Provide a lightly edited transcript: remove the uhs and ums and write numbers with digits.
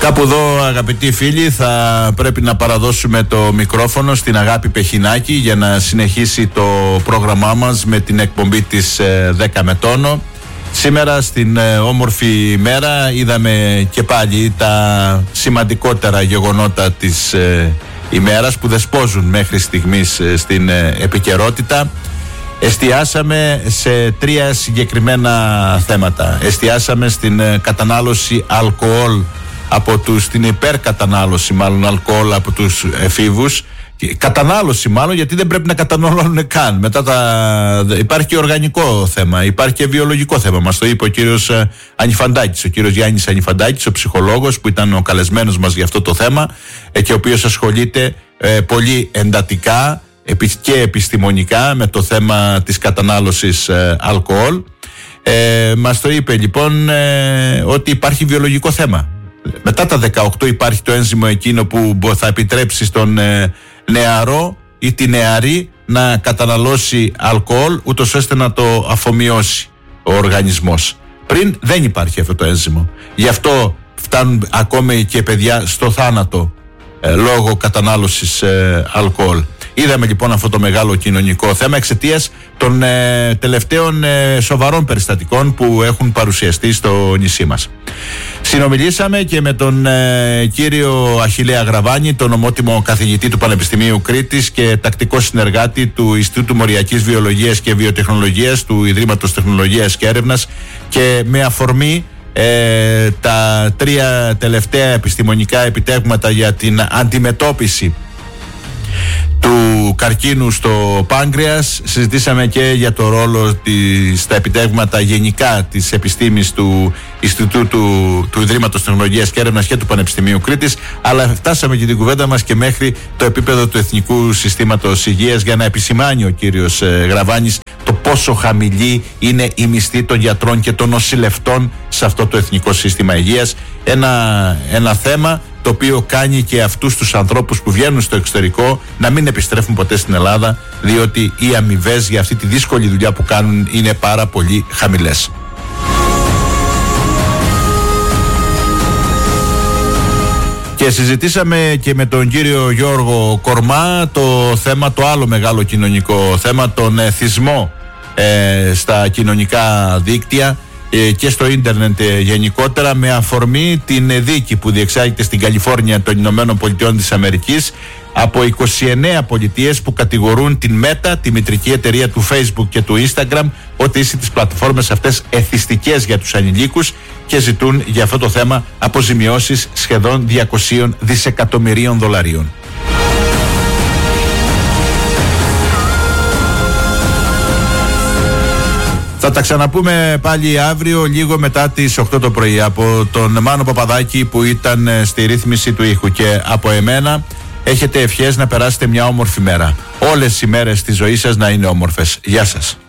Κάπου εδώ, αγαπητοί φίλοι, θα πρέπει να παραδώσουμε το μικρόφωνο στην Αγάπη Πεχινάκη για να συνεχίσει το πρόγραμμά μας με την εκπομπή της 10 με τόνο. Σήμερα στην όμορφη μέρα είδαμε και πάλι τα σημαντικότερα γεγονότα της ημέρας που δεσπόζουν μέχρι στιγμής στην επικαιρότητα. Εστιάσαμε σε τρία συγκεκριμένα θέματα. Εστιάσαμε στην κατανάλωση αλκοόλ στην υπερκατανάλωση μάλλον αλκοόλ από τους εφήβους. Κατανάλωση μάλλον, γιατί δεν πρέπει να καταναλώνουν καν. Υπάρχει και οργανικό θέμα, υπάρχει και βιολογικό θέμα. Μας το είπε ο κύριος Ανιφαντάκης, ο κύριος Γιάννης Ανιφαντάκης, ο ψυχολόγος που ήταν ο καλεσμένος μας για αυτό το θέμα και ο οποίος ασχολείται πολύ εντατικά και επιστημονικά με το θέμα της κατανάλωσης αλκοόλ. Μας το είπε λοιπόν ότι υπάρχει βιολογικό θέμα. Μετά τα 18 υπάρχει το ένζυμο εκείνο που θα επιτρέψει στον νεαρό ή τη νεαρή να καταναλώσει αλκοόλ, ούτως ώστε να το αφομοιώσει ο οργανισμός. Πριν δεν υπάρχει αυτό το ένζυμο. Γι' αυτό φτάνουν ακόμη και παιδιά στο θάνατο λόγω κατανάλωσης αλκοόλ. Είδαμε λοιπόν αυτό το μεγάλο κοινωνικό θέμα εξαιτίας των τελευταίων σοβαρών περιστατικών που έχουν παρουσιαστεί στο νησί μας. Συνομιλήσαμε και με τον κύριο Αχιλλέα Γραβάνη, τον ομότιμο καθηγητή του Πανεπιστημίου Κρήτης και τακτικό συνεργάτη του Ινστιτούτου Μοριακής Βιολογίας και Βιοτεχνολογίας του Ιδρύματος Τεχνολογίας και Έρευνας, και με αφορμή τα τρία τελευταία επιστημονικά επιτεύγματα για την αντιμετώπιση του καρκίνου στο πάγκρεας. Συζητήσαμε και για το ρόλο στα επιτεύγματα γενικά της επιστήμης του Ινστιτούτου του Ιδρύματος Τεχνολογίας και Έρευνας και του Πανεπιστημίου Κρήτης, αλλά φτάσαμε και την κουβέντα μας και μέχρι το επίπεδο του Εθνικού Συστήματος Υγείας, για να επισημάνει ο κύριος Γραβάνης το πόσο χαμηλή είναι η μισθή των γιατρών και των νοσηλευτών σε αυτό το Εθνικό Σύστημα Υγείας. Ένα θέμα το οποίο κάνει και αυτούς τους ανθρώπους που βγαίνουν στο εξωτερικό να μην επιστρέφουν ποτέ στην Ελλάδα, διότι οι αμοιβές για αυτή τη δύσκολη δουλειά που κάνουν είναι πάρα πολύ χαμηλές. Και συζητήσαμε και με τον κύριο Γιώργο Κορμά το άλλο μεγάλο κοινωνικό θέμα, τον εθισμό στα κοινωνικά δίκτυα και στο ίντερνετ γενικότερα, με αφορμή την δίκη που διεξάγεται στην Καλιφόρνια των Ηνωμένων Πολιτειών της Αμερικής από 29 πολιτείες που κατηγορούν την Meta, τη μητρική εταιρεία του Facebook και του Instagram, ότι είναι τις πλατφόρμες αυτές εθιστικές για τους ανηλίκους, και ζητούν για αυτό το θέμα αποζημιώσεις σχεδόν 200 δισεκατομμυρίων δολαρίων. Θα τα ξαναπούμε πάλι αύριο λίγο μετά τις 8 το πρωί. Από τον Μάνο Παπαδάκη που ήταν στη ρύθμιση του ήχου και από εμένα, έχετε ευχές να περάσετε μια όμορφη μέρα. Όλες οι μέρες της ζωής σας να είναι όμορφες. Γεια σας.